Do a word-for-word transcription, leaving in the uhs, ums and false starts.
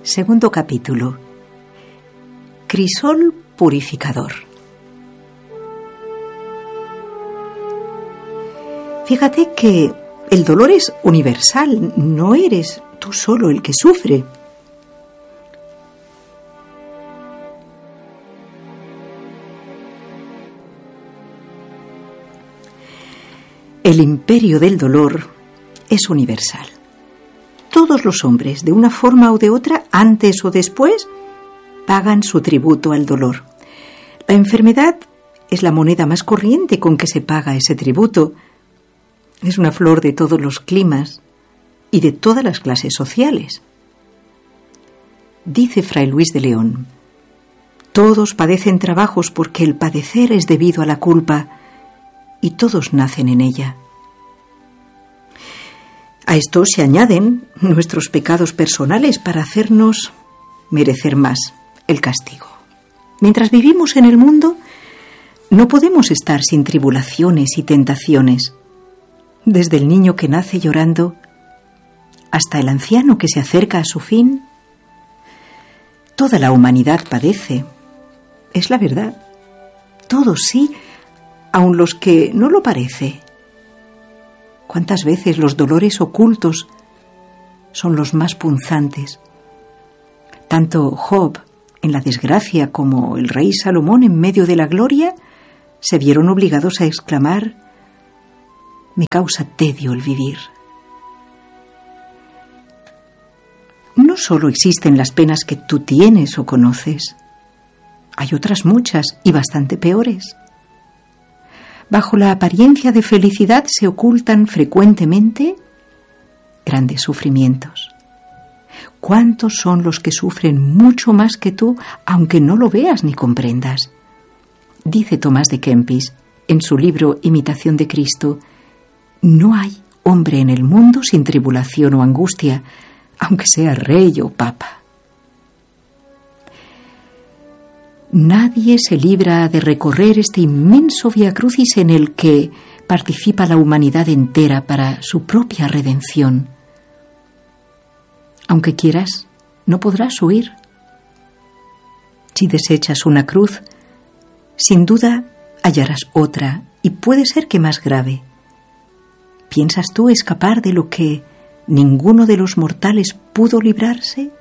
Segundo capítulo. Crisol purificador. Fíjate que el dolor es universal, no eres tú solo el que sufre. El imperio del dolor es universal. Todos los hombres, de una forma o de otra, antes o después, pagan su tributo al dolor. La enfermedad es la moneda más corriente con que se paga ese tributo. Es una flor de todos los climas y de todas las clases sociales. Dice Fray Luis de León: todos padecen trabajos porque el padecer es debido a la culpa y todos nacen en ella. A esto se añaden nuestros pecados personales para hacernos merecer más el castigo. Mientras vivimos en el mundo, no podemos estar sin tribulaciones y tentaciones. Desde el niño que nace llorando hasta el anciano que se acerca a su fin, toda la humanidad padece. Es la verdad. Todos sí, aun los que no lo parece. ¿Cuántas veces los dolores ocultos son los más punzantes? Tanto Job en la desgracia como el rey Salomón en medio de la gloria se vieron obligados a exclamar: me causa tedio el vivir. No solo existen las penas que tú tienes o conoces, hay otras muchas y bastante peores. Bajo la apariencia de felicidad se ocultan frecuentemente grandes sufrimientos. ¿Cuántos son los que sufren mucho más que tú, aunque no lo veas ni comprendas? Dice Tomás de Kempis en su libro Imitación de Cristo: no hay hombre en el mundo sin tribulación o angustia, aunque sea rey o papa. Nadie se libra de recorrer este inmenso viacrucis en el que participa la humanidad entera para su propia redención. Aunque quieras, no podrás huir. Si desechas una cruz, sin duda hallarás otra, y puede ser que más grave. ¿Piensas tú escapar de lo que ninguno de los mortales pudo librarse?